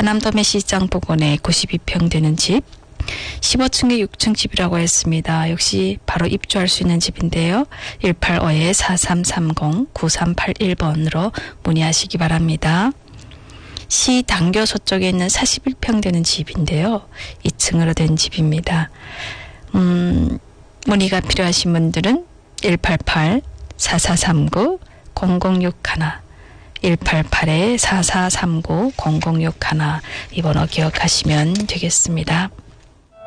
하남도매 시장복원에 92평 되는 집, 15층에 6층 집이라고 했습니다. 역시 바로 입주할 수 있는 집인데요. 185-4330-9381번으로 문의하시기 바랍니다. 시 당교소 쪽에 있는 41평 되는 집인데요. 2층으로 된 집입니다. 문의가 필요하신 분들은 188-4439-0061 188-4439-0061 이 번호 기억하시면 되겠습니다.